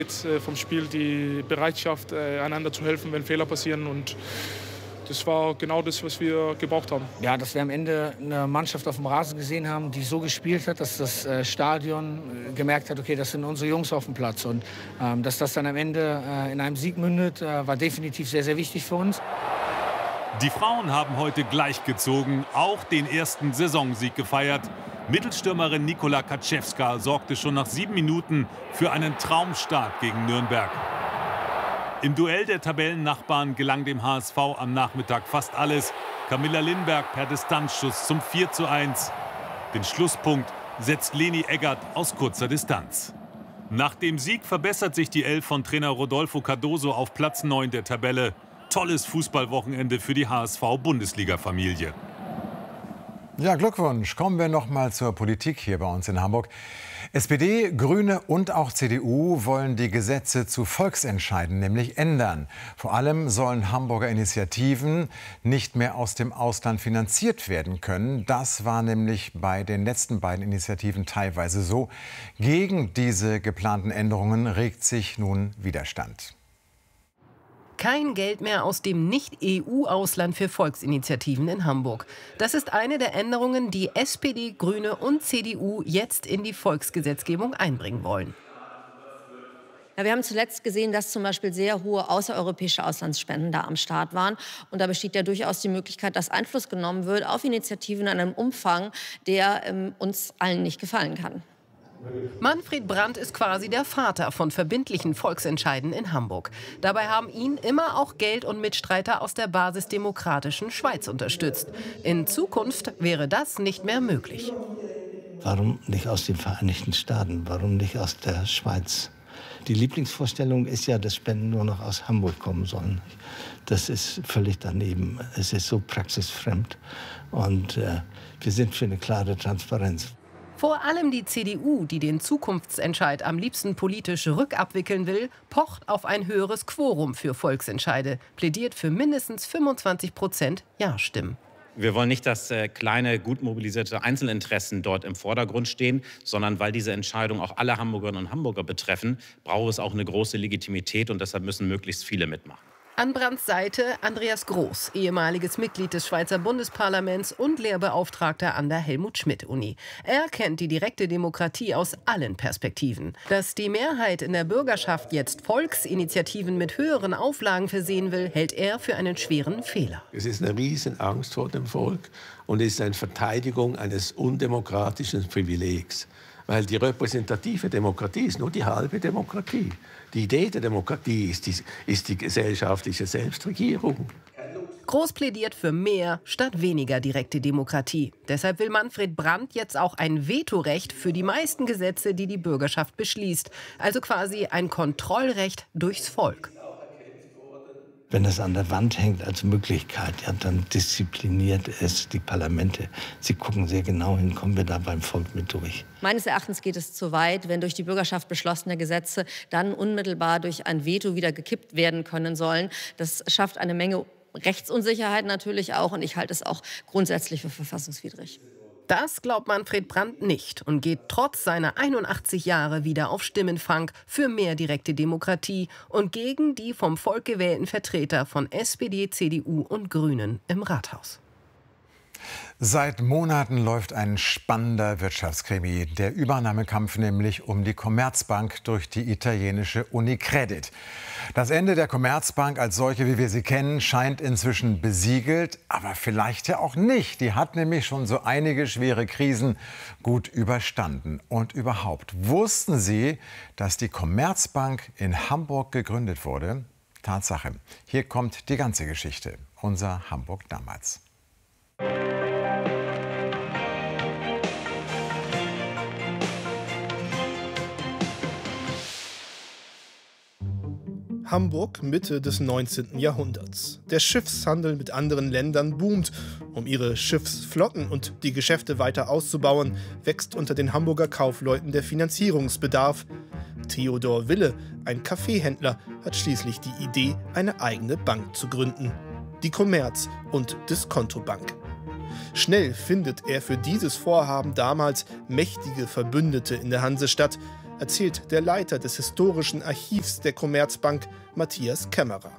Vom Spiel die Bereitschaft, einander zu helfen, wenn Fehler passieren. Und das war genau das, was wir gebraucht haben. Ja, dass wir am Ende eine Mannschaft auf dem Rasen gesehen haben, die so gespielt hat, dass das Stadion gemerkt hat, okay, das sind unsere Jungs auf dem Platz. Und dass das dann am Ende in einem Sieg mündet, war definitiv sehr, sehr wichtig für uns. Die Frauen haben heute gleichgezogen, auch den ersten Saisonsieg gefeiert. Mittelstürmerin Nikola Kaczewska sorgte schon nach 7 Minuten für einen Traumstart gegen Nürnberg. Im Duell der Tabellennachbarn gelang dem HSV am Nachmittag fast alles. Camilla Lindberg per Distanzschuss zum 4:1. Den Schlusspunkt setzt Leni Eggert aus kurzer Distanz. Nach dem Sieg verbessert sich die Elf von Trainer Rodolfo Cardoso auf Platz 9 der Tabelle. Tolles Fußballwochenende für die HSV-Bundesliga-Familie. Ja, Glückwunsch. Kommen wir noch mal zur Politik hier bei uns in Hamburg. SPD, Grüne und auch CDU wollen die Gesetze zu Volksentscheiden nämlich ändern. Vor allem sollen Hamburger Initiativen nicht mehr aus dem Ausland finanziert werden können. Das war nämlich bei den letzten beiden Initiativen teilweise so. Gegen diese geplanten Änderungen regt sich nun Widerstand. Kein Geld mehr aus dem Nicht-EU-Ausland für Volksinitiativen in Hamburg. Das ist eine der Änderungen, die SPD, Grüne und CDU jetzt in die Volksgesetzgebung einbringen wollen. Ja, wir haben zuletzt gesehen, dass zum Beispiel sehr hohe außereuropäische Auslandsspenden da am Start waren. Und da besteht ja durchaus die Möglichkeit, dass Einfluss genommen wird auf Initiativen in einem Umfang, der uns allen nicht gefallen kann. Manfred Brandt ist quasi der Vater von verbindlichen Volksentscheiden in Hamburg. Dabei haben ihn immer auch Geld und Mitstreiter aus der basisdemokratischen Schweiz unterstützt. In Zukunft wäre das nicht mehr möglich. Warum nicht aus den Vereinigten Staaten? Warum nicht aus der Schweiz? Die Lieblingsvorstellung ist ja, dass Spenden nur noch aus Hamburg kommen sollen. Das ist völlig daneben. Es ist so praxisfremd. Und wir sind für eine klare Transparenz. Vor allem die CDU, die den Zukunftsentscheid am liebsten politisch rückabwickeln will, pocht auf ein höheres Quorum für Volksentscheide, plädiert für mindestens 25% Ja-Stimmen. Wir wollen nicht, dass kleine, gut mobilisierte Einzelinteressen dort im Vordergrund stehen, sondern weil diese Entscheidungen auch alle Hamburgerinnen und Hamburger betreffen, braucht es auch eine große Legitimität und deshalb müssen möglichst viele mitmachen. An Brandts Seite Andreas Groß, ehemaliges Mitglied des Schweizer Bundesparlaments und Lehrbeauftragter an der Helmut-Schmidt-Uni. Er kennt die direkte Demokratie aus allen Perspektiven. Dass die Mehrheit in der Bürgerschaft jetzt Volksinitiativen mit höheren Auflagen versehen will, hält er für einen schweren Fehler. Es ist eine Riesenangst vor dem Volk und es ist eine Verteidigung eines undemokratischen Privilegs. Weil die repräsentative Demokratie ist nur die halbe Demokratie. Die Idee der Demokratie ist die gesellschaftliche Selbstregierung. Groß plädiert für mehr statt weniger direkte Demokratie. Deshalb will Manfred Brandt jetzt auch ein Vetorecht für die meisten Gesetze, die die Bürgerschaft beschließt. Also quasi ein Kontrollrecht durchs Volk. Wenn das an der Wand hängt als Möglichkeit, ja, dann diszipliniert es die Parlamente. Sie gucken sehr genau hin, kommen wir da beim Volk mit durch. Meines Erachtens geht es zu weit, wenn durch die Bürgerschaft beschlossene Gesetze dann unmittelbar durch ein Veto wieder gekippt werden können sollen. Das schafft eine Menge Rechtsunsicherheit natürlich auch und ich halte es auch grundsätzlich für verfassungswidrig. Das glaubt Manfred Brandt nicht und geht trotz seiner 81 Jahre wieder auf Stimmenfang für mehr direkte Demokratie und gegen die vom Volk gewählten Vertreter von SPD, CDU und Grünen im Rathaus. Seit Monaten läuft ein spannender Wirtschaftskrimi. Der Übernahmekampf nämlich um die Commerzbank durch die italienische Unicredit. Das Ende der Commerzbank als solche, wie wir sie kennen, scheint inzwischen besiegelt. Aber vielleicht ja auch nicht. Die hat nämlich schon so einige schwere Krisen gut überstanden. Und überhaupt, wussten Sie, dass die Commerzbank in Hamburg gegründet wurde? Tatsache. Hier kommt die ganze Geschichte. Unser Hamburg damals. Hamburg Mitte des 19. Jahrhunderts. Der Schiffshandel mit anderen Ländern boomt. Um ihre Schiffsflotten und die Geschäfte weiter auszubauen, wächst unter den Hamburger Kaufleuten der Finanzierungsbedarf. Theodor Wille, ein Kaffeehändler, hat schließlich die Idee, eine eigene Bank zu gründen. Die Commerz- und Diskontobank. Schnell findet er für dieses Vorhaben damals mächtige Verbündete in der Hansestadt. erzählt der Leiter des historischen Archivs der Commerzbank, Matthias Kämmerer.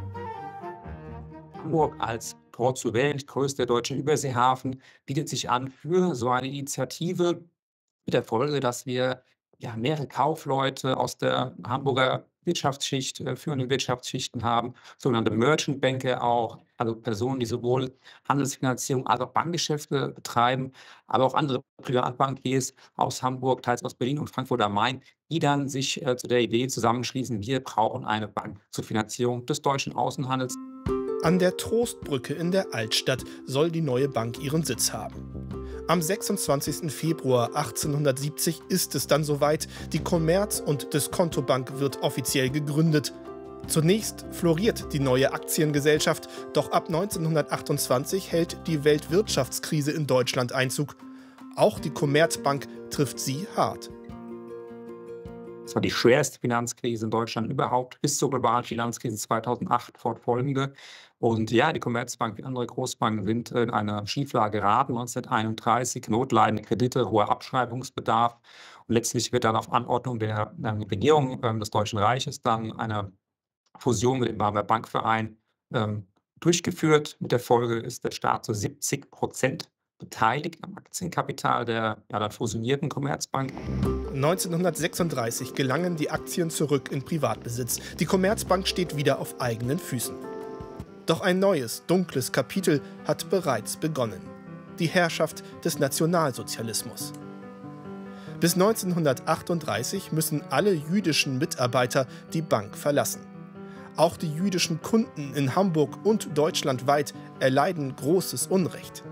Hamburg als Port zur Welt, größter deutscher Überseehafen, bietet sich an für so eine Initiative mit der Folge, dass wir mehrere Kaufleute aus der Hamburger Wirtschaftsschicht, führenden Wirtschaftsschichten haben, sogenannte Merchant Banker auch, also Personen, die sowohl Handelsfinanzierung als auch Bankgeschäfte betreiben, aber auch andere Privatbankiers aus Hamburg, teils aus Berlin und Frankfurt am Main, die dann sich zu der Idee zusammenschließen, wir brauchen eine Bank zur Finanzierung des deutschen Außenhandels. An der Trostbrücke in der Altstadt soll die neue Bank ihren Sitz haben. Am 26. Februar 1870 ist es dann soweit. Die Commerz- und Diskontobank wird offiziell gegründet. Zunächst floriert die neue Aktiengesellschaft, doch ab 1928 hält die Weltwirtschaftskrise in Deutschland Einzug. Auch die Commerzbank trifft sie hart. Es war die schwerste Finanzkrise in Deutschland überhaupt, bis zur globalen Finanzkrise 2008 fortfolgende. Und ja, die Commerzbank wie andere Großbanken sind in eine Schieflage geraten 1931, notleidende Kredite, hoher Abschreibungsbedarf. Und letztlich wird dann auf Anordnung der Regierung des Deutschen Reiches dann eine Fusion mit dem Barmer Bankverein durchgeführt. Mit der Folge ist der Staat zu 70% beteiligt am Aktienkapital der dann fusionierten Commerzbank. 1936 gelangen die Aktien zurück in Privatbesitz. Die Commerzbank steht wieder auf eigenen Füßen. Doch ein neues, dunkles Kapitel hat bereits begonnen. Die Herrschaft des Nationalsozialismus. Bis 1938 müssen alle jüdischen Mitarbeiter die Bank verlassen. Auch die jüdischen Kunden in Hamburg und deutschlandweit erleiden großes Unrecht.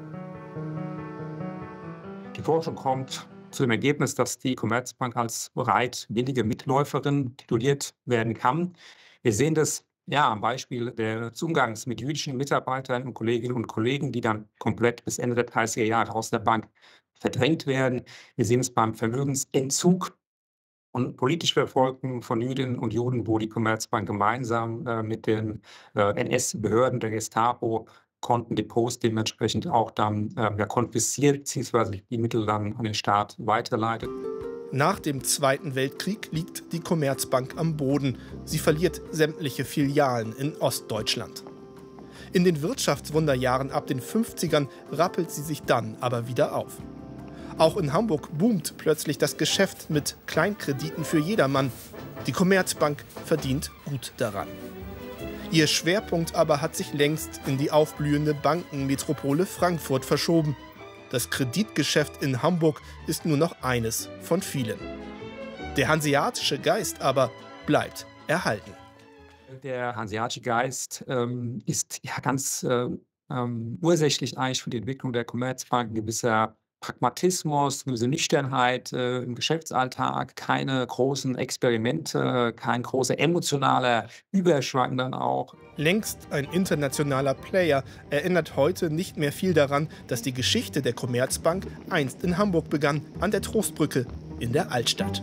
Die Forschung kommt zu dem Ergebnis, dass die Commerzbank als bereitwillige Mitläuferin tituliert werden kann. Wir sehen das am Beispiel des Umgangs mit jüdischen Mitarbeitern und Kolleginnen und Kollegen, die dann komplett bis Ende der 30er Jahre aus der Bank verdrängt werden. Wir sehen es beim Vermögensentzug und politisch Verfolgten von Jüdinnen und Juden, wo die Commerzbank gemeinsam mit den NS-Behörden der Gestapo Kontendepots dementsprechend auch dann konfisziert bzw. die Mittel dann an den Staat weiterleitet. Nach dem Zweiten Weltkrieg liegt die Commerzbank am Boden. Sie verliert sämtliche Filialen in Ostdeutschland. In den Wirtschaftswunderjahren ab den 50ern rappelt sie sich dann aber wieder auf. Auch in Hamburg boomt plötzlich das Geschäft mit Kleinkrediten für jedermann. Die Commerzbank verdient gut daran. Ihr Schwerpunkt aber hat sich längst in die aufblühende Bankenmetropole Frankfurt verschoben. Das Kreditgeschäft in Hamburg ist nur noch eines von vielen. Der hanseatische Geist aber bleibt erhalten. Der hanseatische Geist ist ganz ursächlich eigentlich für die Entwicklung der Commerzbank ein gewisser Pragmatismus, eine gewisse Nüchternheit im Geschäftsalltag, keine großen Experimente, kein großer emotionaler Überschwang dann auch. Längst ein internationaler Player erinnert heute nicht mehr viel daran, dass die Geschichte der Commerzbank einst in Hamburg begann, an der Trostbrücke in der Altstadt.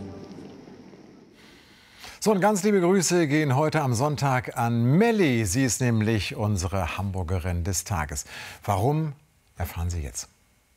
So, und ganz liebe Grüße gehen heute am Sonntag an Melli. Sie ist nämlich unsere Hamburgerin des Tages. Warum, erfahren Sie jetzt.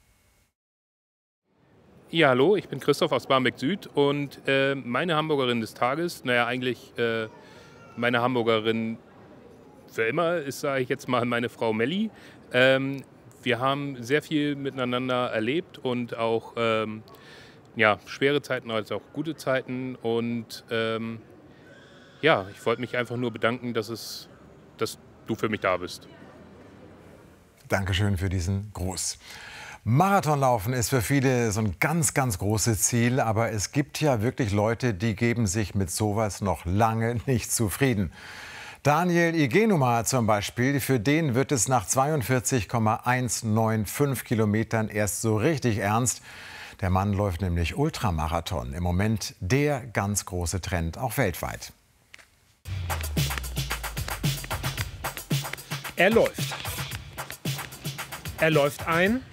Ja, hallo, ich bin Christoph aus Barmbek Süd und meine Hamburgerin des Tages, eigentlich meine Hamburgerin für immer ist, sage ich jetzt mal, meine Frau Melli. Wir haben sehr viel miteinander erlebt und auch schwere Zeiten als auch gute Zeiten und ich wollte mich einfach nur bedanken, dass du für mich da bist. Dankeschön für diesen Gruß. Marathonlaufen ist für viele so ein ganz, ganz großes Ziel, aber es gibt ja wirklich Leute, die geben sich mit sowas noch lange nicht zufrieden. Daniel Igenuma zum Beispiel, für den wird es nach 42,195 Kilometern erst so richtig ernst. Der Mann läuft nämlich Ultramarathon. Im Moment der ganz große Trend, auch weltweit. Er läuft. Er läuft ein.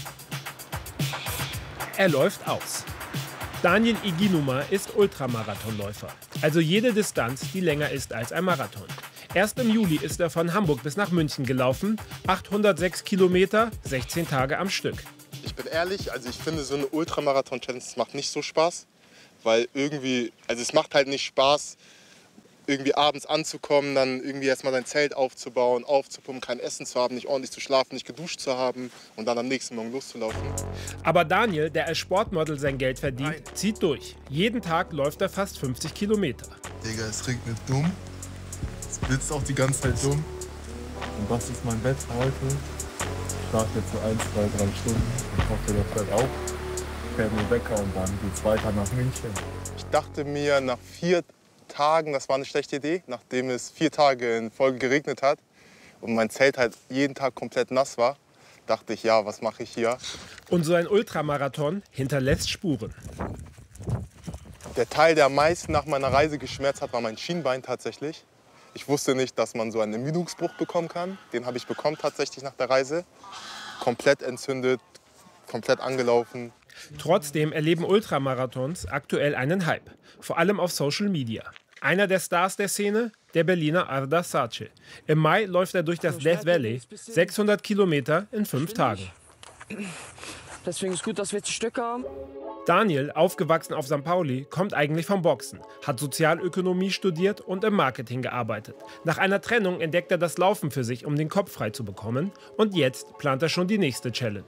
Er läuft aus. Daniel Igenuma ist Ultramarathonläufer, also jede Distanz, die länger ist als ein Marathon. Erst im Juli ist er von Hamburg bis nach München gelaufen, 806 Kilometer, 16 Tage am Stück. Ich bin ehrlich, also ich finde so eine Ultramarathon-Challenge macht nicht so Spaß, weil irgendwie, also es macht halt nicht Spaß, irgendwie abends anzukommen, dann irgendwie erstmal dein Zelt aufzubauen, aufzupumpen, kein Essen zu haben, nicht ordentlich zu schlafen, nicht geduscht zu haben und dann am nächsten Morgen loszulaufen. Aber Daniel, der als Sportmodel sein Geld verdient, zieht durch. Jeden Tag läuft er fast 50 Kilometer. Digga, es regnet dumm. Es blitzt auch die ganze Zeit dumm. Und das ist mein Bett heute. Ich schlafe jetzt so 1, 2, 3 Stunden. Ich hoffe, das fährt auch. Ich werde mir Wecker und dann geht's weiter nach München. Ich dachte mir nach 4 Tagen, das war eine schlechte Idee, nachdem es 4 Tage in Folge geregnet hat und mein Zelt halt jeden Tag komplett nass war, dachte ich, ja, was mache ich hier? Und so ein Ultramarathon hinterlässt Spuren. Der Teil, der am meisten nach meiner Reise geschmerzt hat, war mein Schienbein tatsächlich. Ich wusste nicht, dass man so einen Ermüdungsbruch bekommen kann. Den habe ich bekommen tatsächlich nach der Reise. Komplett entzündet, komplett angelaufen. Trotzdem erleben Ultramarathons aktuell einen Hype, vor allem auf Social Media. Einer der Stars der Szene, der Berliner Arda Sace. Im Mai läuft er durch das Death Valley, 600 Kilometer in 5 Tagen. Deswegen ist gut, dass wir jetzt die Stücke haben. Daniel, aufgewachsen auf St. Pauli, kommt eigentlich vom Boxen, hat Sozialökonomie studiert und im Marketing gearbeitet. Nach einer Trennung entdeckt er das Laufen für sich, um den Kopf frei zu bekommen. Und jetzt plant er schon die nächste Challenge.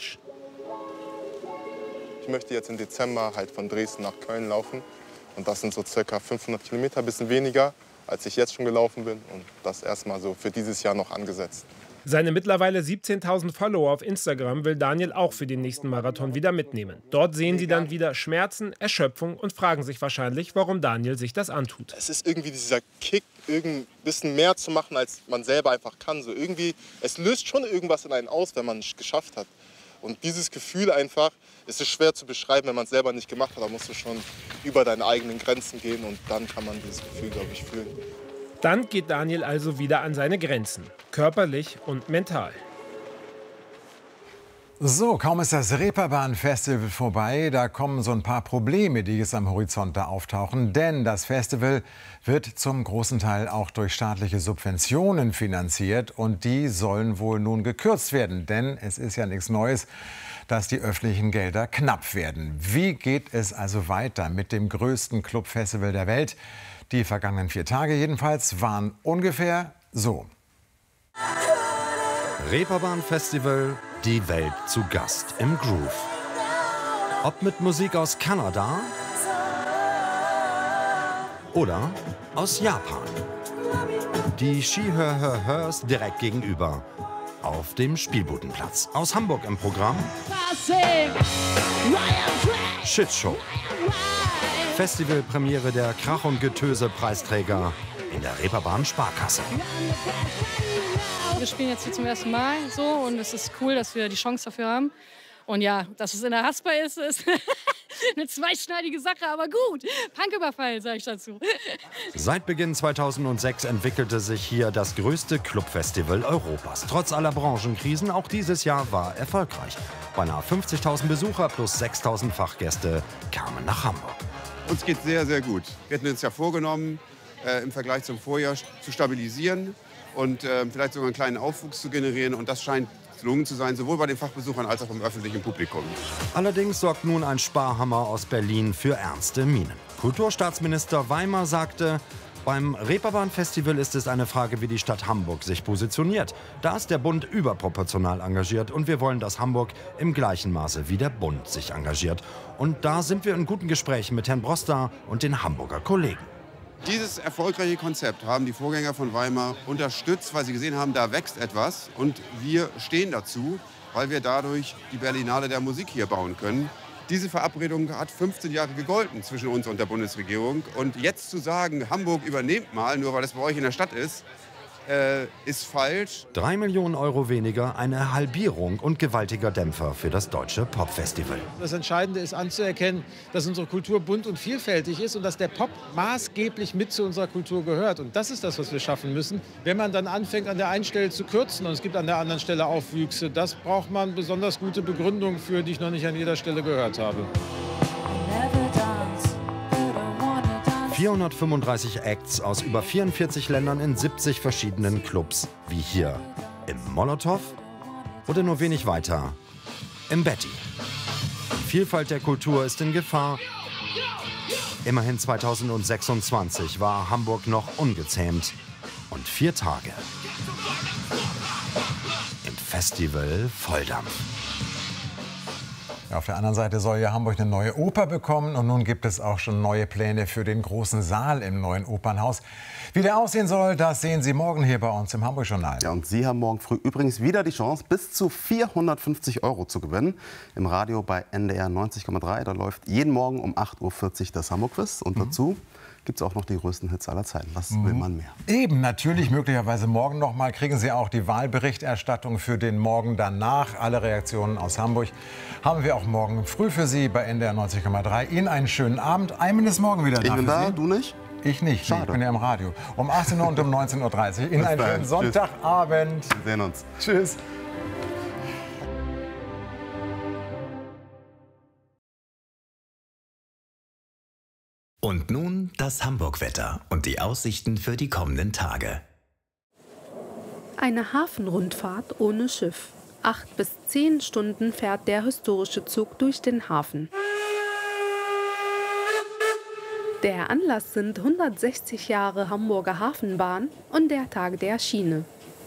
Ich möchte jetzt im Dezember halt von Dresden nach Köln laufen. Und das sind so circa 500 Kilometer, ein bisschen weniger, als ich jetzt schon gelaufen bin. Und das erstmal so für dieses Jahr noch angesetzt. Seine mittlerweile 17.000 Follower auf Instagram will Daniel auch für den nächsten Marathon wieder mitnehmen. Dort sehen sie dann wieder Schmerzen, Erschöpfung und fragen sich wahrscheinlich, warum Daniel sich das antut. Es ist irgendwie dieser Kick, ein bisschen mehr zu machen, als man selber einfach kann. So irgendwie, es löst schon irgendwas in einen aus, wenn man es geschafft hat. Und dieses Gefühl einfach, es ist schwer zu beschreiben, wenn man es selber nicht gemacht hat. Da musst du schon über deine eigenen Grenzen gehen und dann kann man dieses Gefühl, glaube ich, fühlen. Dann geht Daniel also wieder an seine Grenzen, körperlich und mental. So, kaum ist das Reeperbahn-Festival vorbei, da kommen so ein paar Probleme, die jetzt am Horizont da auftauchen. Denn das Festival wird zum großen Teil auch durch staatliche Subventionen finanziert. Und die sollen wohl nun gekürzt werden. Denn es ist ja nichts Neues, dass die öffentlichen Gelder knapp werden. Wie geht es also weiter mit dem größten Clubfestival der Welt? Die vergangenen 4 Tage jedenfalls waren ungefähr so. Reeperbahn-Festival, die Welt zu Gast im Groove. Ob mit Musik aus Kanada oder aus Japan. Die Skihör-Hör-Hörs direkt gegenüber auf dem Spielbudenplatz. Aus Hamburg im Programm Shitshow. Festivalpremiere der Krach- und Getöse-Preisträger in der Reeperbahn Sparkasse. Wir spielen jetzt hier zum ersten Mal so und es ist cool, dass wir die Chance dafür haben. Und ja, dass es in der Haspa ist eine zweischneidige Sache, aber gut. Punküberfall, sage ich dazu. Seit Beginn 2006 entwickelte sich hier das größte Clubfestival Europas. Trotz aller Branchenkrisen, auch dieses Jahr war erfolgreich. Beinahe 50.000 Besucher plus 6.000 Fachgäste kamen nach Hamburg. Uns geht sehr, sehr gut. Wir hatten uns ja vorgenommen, im Vergleich zum Vorjahr zu stabilisieren und vielleicht sogar einen kleinen Aufwuchs zu generieren. Und das scheint gelungen zu sein, sowohl bei den Fachbesuchern als auch im öffentlichen Publikum. Allerdings sorgt nun ein Sparhammer aus Berlin für ernste Mienen. Kulturstaatsminister Weimer sagte, beim Reeperbahn-Festival ist es eine Frage, wie die Stadt Hamburg sich positioniert. Da ist der Bund überproportional engagiert und wir wollen, dass Hamburg im gleichen Maße wie der Bund sich engagiert. Und da sind wir in guten Gesprächen mit Herrn Broster und den Hamburger Kollegen. Dieses erfolgreiche Konzept haben die Vorgänger von Weimar unterstützt, weil sie gesehen haben, da wächst etwas. Und wir stehen dazu, weil wir dadurch die Berlinale der Musik hier bauen können. Diese Verabredung hat 15 Jahre gegolten zwischen uns und der Bundesregierung. Und jetzt zu sagen, Hamburg übernehmt mal, nur weil es bei euch in der Stadt ist falsch. 3 Millionen Euro weniger, eine Halbierung und gewaltiger Dämpfer für das deutsche Popfestival. Das Entscheidende ist anzuerkennen, dass unsere Kultur bunt und vielfältig ist und dass der Pop maßgeblich mit zu unserer Kultur gehört. Und das ist das, was wir schaffen müssen. Wenn man dann anfängt, an der einen Stelle zu kürzen und es gibt an der anderen Stelle Aufwüchse, das braucht man besonders gute Begründungen für, die ich noch nicht an jeder Stelle gehört habe. 435 Acts aus über 44 Ländern in 70 verschiedenen Clubs, wie hier im Molotow oder nur wenig weiter im Betty. Die Vielfalt der Kultur ist in Gefahr Immerhin 2026 war Hamburg noch ungezähmt. Und 4 Tage im Festival Volldampf. Auf der anderen Seite soll ja Hamburg eine neue Oper bekommen und nun gibt es auch schon neue Pläne für den großen Saal im neuen Opernhaus. Wie der aussehen soll, das sehen Sie morgen hier bei uns im Hamburg-Journal. Ja, und Sie haben morgen früh übrigens wieder die Chance, bis zu 450 € zu gewinnen. Im Radio bei NDR 90,3. Da läuft jeden Morgen um 8:40 Uhr das Hamburg-Quiz. Und dazu gibt es auch noch die größten Hits aller Zeiten. Was will man mehr? Eben, natürlich, möglicherweise morgen noch mal kriegen Sie auch die Wahlberichterstattung für den Morgen danach. Alle Reaktionen aus Hamburg haben wir auch morgen früh für Sie bei NDR 90,3. Ihnen einen schönen Abend. Eimen ist morgen wieder da. Ich bin da, du nicht? Ich nicht. Schade. Ich bin ja im Radio. Um 18 Uhr und um 19:30 Uhr. Ihnen einen schönen Sonntagabend. Wir sehen uns. Tschüss. Und nun das Hamburg-Wetter und die Aussichten für die kommenden Tage. Eine Hafenrundfahrt ohne Schiff. 8 bis 10 Stunden fährt der historische Zug durch den Hafen. Der Anlass sind 160 Jahre Hamburger Hafenbahn und der Tag der Schiene.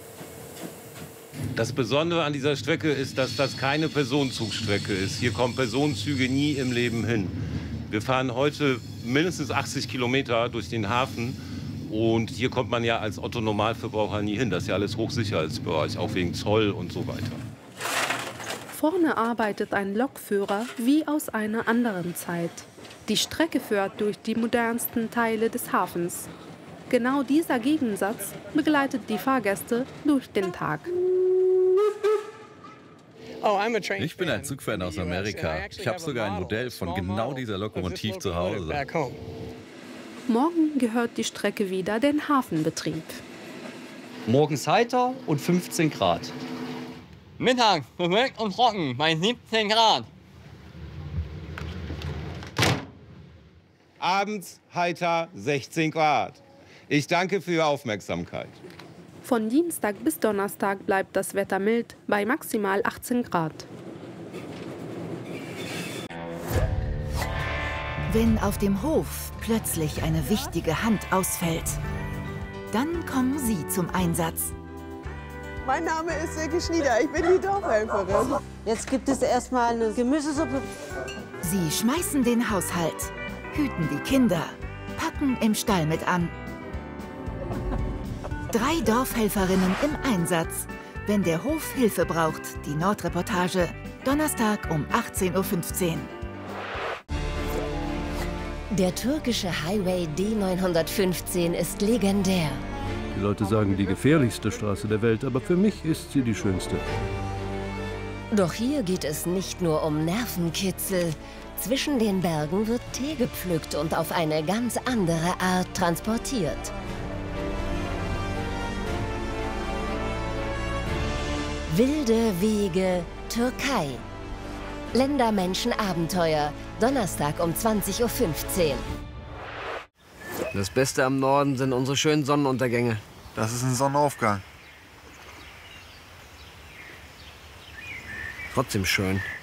Das Besondere an dieser Strecke ist, dass das keine Personenzugstrecke ist. Hier kommen Personenzüge nie im Leben hin. Wir fahren heute mindestens 80 Kilometer durch den Hafen und hier kommt man ja als Otto-Normalverbraucher nie hin. Das ist ja alles Hochsicherheitsbereich, auch wegen Zoll und so weiter. Vorne arbeitet ein Lokführer wie aus einer anderen Zeit. Die Strecke führt durch die modernsten Teile des Hafens. Genau dieser Gegensatz begleitet die Fahrgäste durch den Tag. Ich bin ein Zugfan aus Amerika. Ich habe sogar ein Modell von genau dieser Lokomotive zu Hause. Morgen gehört die Strecke wieder dem Hafenbetrieb. Morgens heiter und 15 Grad. Mittag bewölkt und trocken bei 17 Grad. Abends heiter 16 Grad. Ich danke für Ihre Aufmerksamkeit. Von Dienstag bis Donnerstag bleibt das Wetter mild bei maximal 18 Grad. Wenn auf dem Hof plötzlich eine wichtige Hand ausfällt, dann kommen Sie zum Einsatz. Mein Name ist Silke Schnieder, ich bin die Dorfhelferin. Jetzt gibt es erstmal eine Gemüsesuppe. Sie schmeißen den Haushalt, hüten die Kinder, packen im Stall mit an. 3 Dorfhelferinnen im Einsatz, wenn der Hof Hilfe braucht. Die Nordreportage, Donnerstag um 18:15 Uhr. Der türkische Highway D915 ist legendär. Die Leute sagen, die gefährlichste Straße der Welt, aber für mich ist sie die schönste. Doch hier geht es nicht nur um Nervenkitzel. Zwischen den Bergen wird Tee gepflückt und auf eine ganz andere Art transportiert. Wilde Wege, Türkei. Ländermenschen-Abenteuer, Donnerstag um 20:15 Uhr. Das Beste am Norden sind unsere schönen Sonnenuntergänge. Das ist ein Sonnenaufgang. Trotzdem schön.